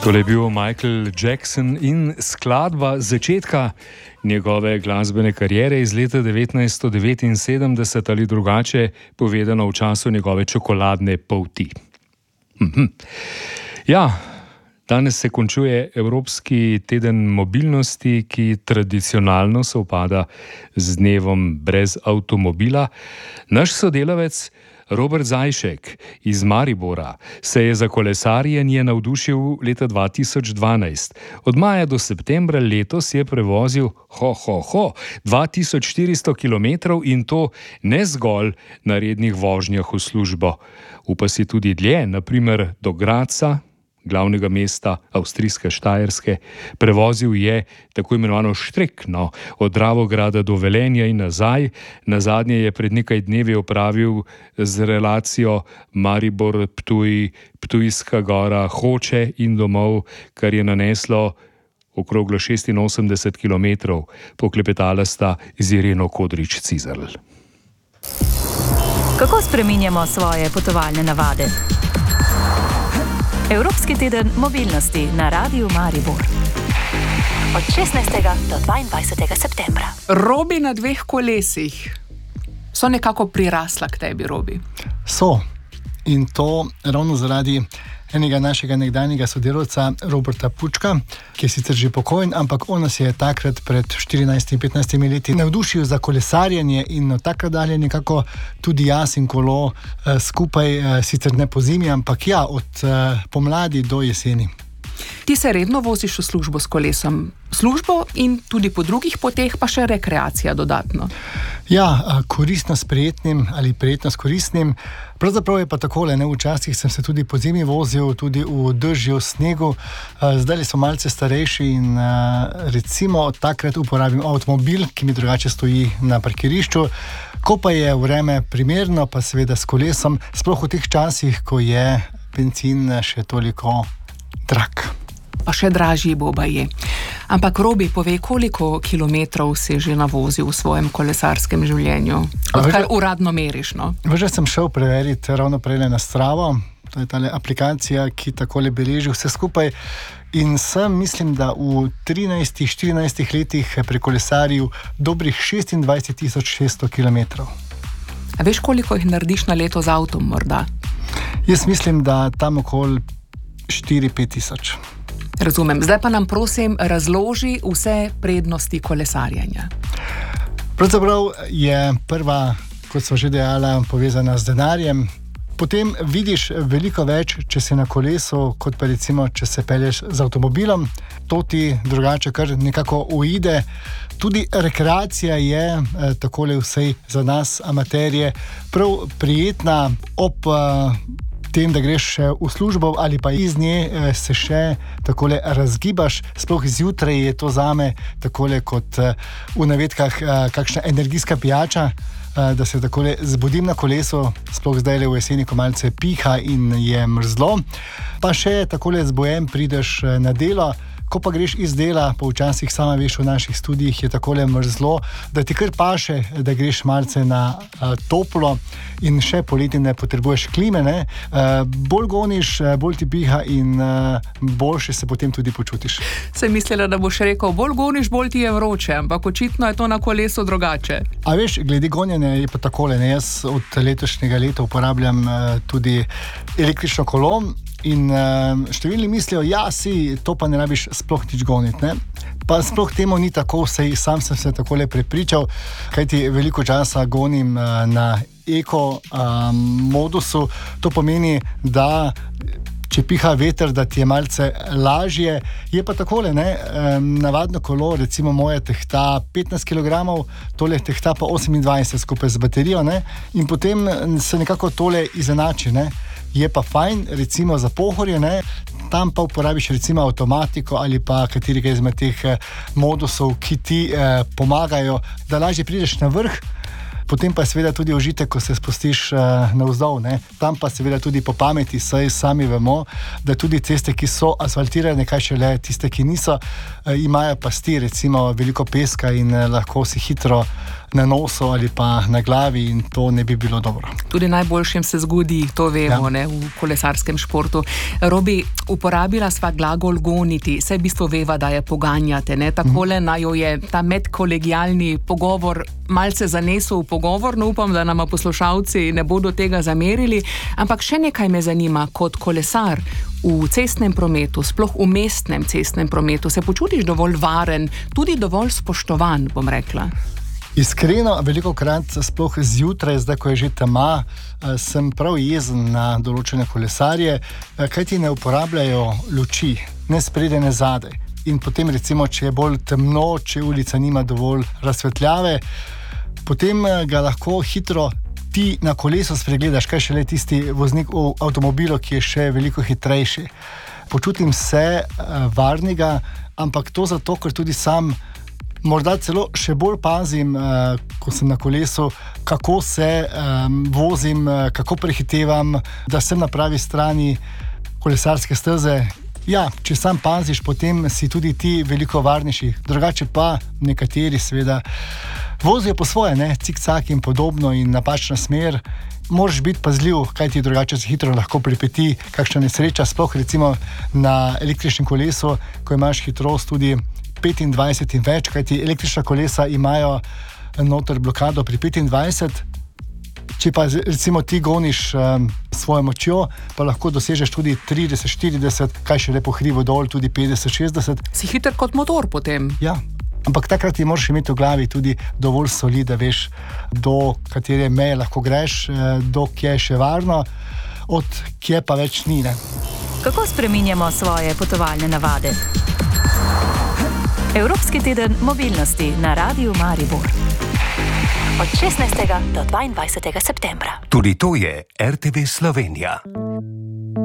Tole je bil Michael Jackson in skladba začetka njegove glasbene kariere iz leta 1979 ali drugače povedano v času njegove čokoladne polti. Ja, danes se končuje Evropski teden mobilnosti, ki tradicionalno sovpada z dnevom brez avtomobila. Naš sodelavec Robert Zajšek iz Maribora se je za kolesarjenje navdušil leta 2012. Od maja do septembra letos je prevozil 2400 km in to ne zgolj na rednih vožnjah v službo. Upa si tudi dlje, naprimer do Gradca, glavnega mesta avstrijske Štajerske. Prevozil je tako imenovano Štrekno od Dravograda do Velenja in nazaj. Nazadnje je pred nekaj dnevi opravil z relacijo Maribor-Ptuj, Ptujska Gora, Hoče in domov, kar je naneslo okroglo 86 km. Poklepetala sta z Ireno Kodrič-Cizarl. Kako spreminjamo svoje potovalne navade? Evropski teden mobilnosti na Radiu Maribor. Od 16. do 22. septembra. Robi na dveh kolesih so nekako prirasla k tebi, Robi. So. In to ravno zaradi enega našega nekdanjega sodelavca Roberta Pučka, ki je sicer že pokojen, ampak on nas je takrat pred 14-15 leti navdušil za kolesarjenje in od takrat dalje nekako tudi jaz in kolo skupaj, sicer ne po zimi, ampak ja, od pomladi do jeseni. Ti se redno voziš v službo s kolesom. Službo in tudi po drugih poteh, pa še rekreacija dodatno. Ja, koristno s prijetnim ali prijetno s koristnim. Pravzaprav je pa takole, včasih sem se tudi po zimi vozil, tudi v dežju, snegu. Zdaj smo malce starejši in recimo takrat uporabim avtomobil, ki mi drugače stoji na parkirišču. Ko pa je vreme primerno, pa seveda s kolesom, sploh v teh časih, ko je bencin še toliko drag. Pa še dražji bo baje. Ampak Robi, povej, koliko kilometrov si že navozil v svojem kolesarskem življenju? Odkar uradno meriš, no? Že sem šel preveriti ravno prejle na Stravo. To je tale aplikacija, ki takole beleži vse skupaj. In sem, mislim, da v 13-14 letih prekolesaril dobrih 26.600 kilometrov. A veš, koliko jih narediš na leto z avtom morda? Jaz mislim, da tam okoli 4-5 tisoč. Razumem. Zdaj pa nam prosim razloži vse prednosti kolesarjenja. Pravzaprav je prva, kot smo že dejala, povezana z denarjem. Potem vidiš veliko več, če si na kolesu, kot pa recimo, če se pelješ z avtomobilom. To ti drugače kar nekako uide. Tudi rekreacija je, takole vsej za nas amaterje, prav prijetna ob tem, da greš v službo ali pa iz nje se še takole razgibaš. Sploh zjutraj je to zame takole kot v navedkah kakšna energijska pijača, da se takole zbudim na kolesu, sploh zdaj v jeseni, ko malce piha in je mrzlo. Pa še takole zbojen prideš na delo. Ko pa greš iz dela, pa včasih sama veš, v naših studijih je takole mrzlo, da ti kar paše, da greš malce na toplo in še poleti ne potrebuješ klime, ne? Bolj goniš, bolj ti piha in boljše se potem tudi počutiš. Sem mislila, da boš rekel, bolj goniš, bolj ti je vroče, ampak očitno je to na kolesu drugače. A veš, glede gonjenja je pa takole, ne? Jaz od letošnjega leta uporabljam tudi električno kolo. In številni mislijo, ja, to pa ne rabiš sploh nič goniti, ne? Pa sploh temu ni tako, saj sam sem se takole prepričal, kajti veliko časa gonim na eko modusu. To pomeni, da če piha veter, da ti je malce lažje. Je pa takole, ne? Navadno kolo, recimo moje tehta 15 kg, tole tehta pa 28 skupaj z baterijo, ne? In potem se nekako tole izenači, ne? Je pa fajn, recimo za Pohorje, ne? Tam pa uporabiš recimo avtomatiko ali pa katerega izmed teh modusov, ki ti pomagajo, da lažje prideš na vrh. Potem pa je seveda tudi užitek, ko se spustiš navzdol, ne? Tam pa seveda tudi po pameti, saj sami vemo, da tudi ceste, ki so asfaltirane, kaj šele tiste, ki niso, imajo pasti, recimo veliko peska in lahko si hitro na nosu ali pa na glavi in to ne bi bilo dobro. Tudi najboljšim se zgodi, to vemo, ne, v kolesarskem športu. Robi, uporabila sva glagol goniti, saj v bistvu veva, da je poganjate, ne, takole naj jo je ta medkolegialni pogovor malce zanesel v pogovor, no upam, da nama poslušalci ne bodo tega zamerili, ampak še nekaj me zanima, kot kolesar v cestnem prometu, sploh v mestnem cestnem prometu, se počutiš dovolj varen, tudi dovolj spoštovan, bom rekla? Iskreno, veliko krat, sploh zjutraj, zdaj ko je že tema, sem prav jezen na določene kolesarje, kajti ne uporabljajo luči, ne spredaj, ne zadaj. In potem recimo, če je bolj temno, če ulica nima dovolj razsvetljave, potem ga lahko hitro ti na kolesu spregledaš, kaj šele tisti voznik v avtomobilu, ki je še veliko hitrejši. Počutim se varnega, ampak to zato, ker tudi sam morda celo še bolj pazim, ko sem na kolesu, kako se vozim, kako prehitevam, da sem na pravi strani kolesarske steze. Ja, če sam paziš, potem si tudi ti veliko varnejši. Drugače pa nekateri seveda vozijo po svoje, ne, cik-cak in podobno in napačna smer. Moraš biti pazljiv, kaj ti drugače se hitro lahko pripeti kakšna nesreča, sploh recimo na električnem kolesu, ko imaš hitrost tudi 25 in več, kajti električna kolesa imajo noter blokado pri 25. Če pa recimo ti goniš svojo močjo, pa lahko dosežeš tudi 30, 40, kaj še lepo hrivo dol, tudi 50, 60. Si hiter kot motor potem. Ja, ampak takrat ti moraš imeti v glavi tudi dovolj soli, da veš, do katere meje lahko greš, do kje je še varno, od kje pa več ni, ne. Kako spreminjamo svoje potovalne navade? Evropski teden mobilnosti na Radiu Maribor. Od 16. do 22. septembra. Tudi to je RTV Slovenija.